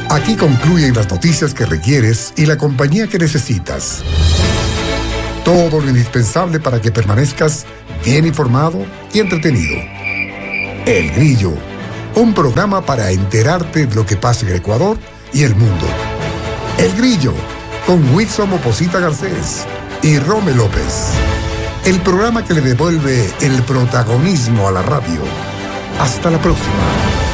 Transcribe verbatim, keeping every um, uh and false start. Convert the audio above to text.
Aquí concluyen las noticias que requieres y la compañía que necesitas. Todo lo indispensable para que permanezcas bien informado y entretenido. El Grillo, un programa para enterarte de lo que pasa en Ecuador y el mundo. El Grillo, con Wilson Moposita Garcés y Rome López. El programa que le devuelve el protagonismo a la radio. Hasta la próxima.